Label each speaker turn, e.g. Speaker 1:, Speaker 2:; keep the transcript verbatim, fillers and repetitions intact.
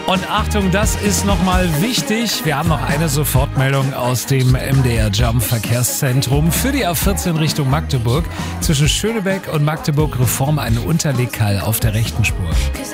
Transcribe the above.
Speaker 1: Und Achtung, das ist nochmal wichtig. Wir haben noch eine Sofortmeldung aus dem M D R Jump Verkehrszentrum für die A vierzehn Richtung Magdeburg. Zwischen Schönebeck und Magdeburg Reform ein Unterlegkall auf der rechten Spur.